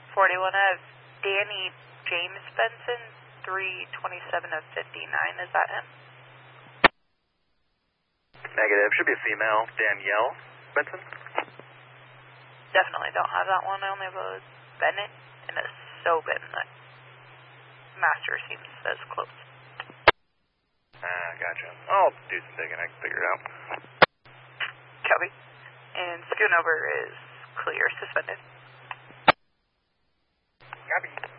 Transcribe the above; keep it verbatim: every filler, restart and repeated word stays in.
forty-one of Danny James Benson, three twenty-seven of fifty-nine. Is that him? Negative. Should be a female. Danielle Benson? Definitely don't have that one. I only have a Bennett and a Sobin. Master seems as close. Ah, gotcha. I'll do some digging. I can figure it out. Copy. And Schoonover is clear, suspended. Copy.